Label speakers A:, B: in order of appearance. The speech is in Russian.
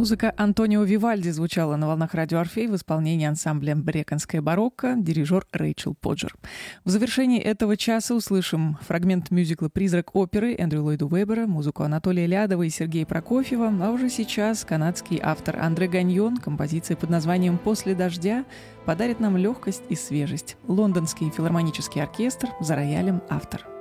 A: Музыка Антонио Вивальди звучала на волнах радио «Орфей» в исполнении ансамбля «Бреконская барокко», дирижер Рэйчел Поджер. В завершении этого часа услышим фрагмент мюзикла «Призрак оперы» Эндрю Ллойда Уэббера, музыку Анатолия Лядова и Сергея Прокофьева, а уже сейчас канадский автор Андре Ганьон, композиция под названием «После дождя», подарит нам легкость и свежесть. Лондонский филармонический оркестр, за роялем автор.